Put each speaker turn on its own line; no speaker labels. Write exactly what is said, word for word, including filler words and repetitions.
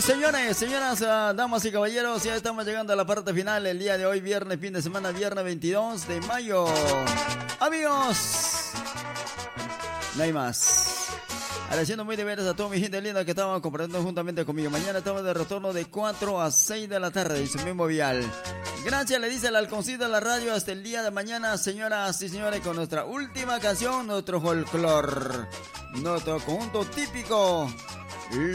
Señores, señoras, uh, damas y caballeros, ya estamos llegando a la parte final el día de hoy, viernes, fin de semana, viernes veintidós de mayo. Amigos, no hay más. Agradeciendo muy de veras a toda mi gente linda que estaban compartiendo juntamente conmigo. Mañana estamos de retorno de cuatro a seis de la tarde en su mismo vial. Gracias, le dice el halconcito de la radio. Hasta el día de mañana, señoras y señores, con nuestra última canción, nuestro folclor, nuestro conjunto típico.